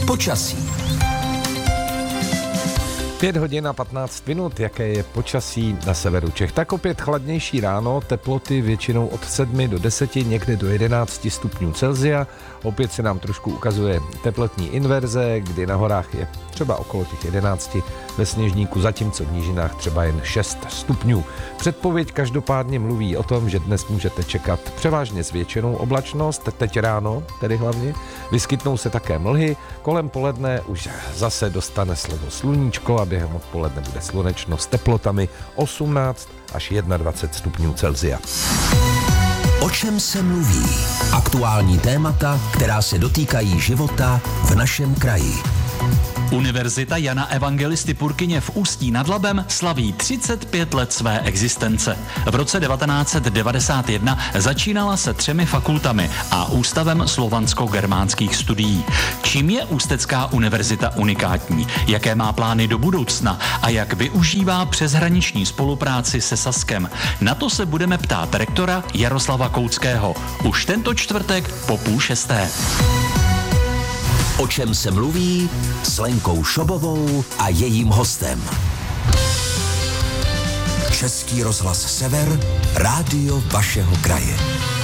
Počasí. 5 hodin a 15 minut, jaké je počasí na severu Čech. Tak opět chladnější ráno, teploty většinou od 7 do 10, někde do 11 stupňů Celsia. Opět se nám trošku ukazuje teplotní inverze, kdy na horách je třeba okolo těch 11 ve sněžníku, zatímco v nížinách třeba jen 6 stupňů. Předpověď každopádně mluví o tom, že dnes můžete čekat převážně zvětšenou oblačnost, teď ráno tedy hlavně. Vyskytnou se také mlhy, kolem poledne už zase dostane slovo sluníčko a během odpoledne bude slunečno s teplotami 18 až 21 stupňů Celsia. O čem se mluví? Aktuální témata, která se dotýkají života v našem kraji. Univerzita Jana Evangelisty Purkyně v Ústí nad Labem slaví 35 let své existence. V roce 1991 začínala se 3 fakultami a Ústavem slovansko-germánských studií. Čím je Ústecká univerzita unikátní? Jaké má plány do budoucna? A jak využívá přeshraniční spolupráci se Saskem? Na to se budeme ptát rektora Jaroslava Kouckého. Už tento čtvrtek po 5:30. O čem se mluví s Lenkou Šobovou a jejím hostem. Český rozhlas Sever, rádio vašeho kraje.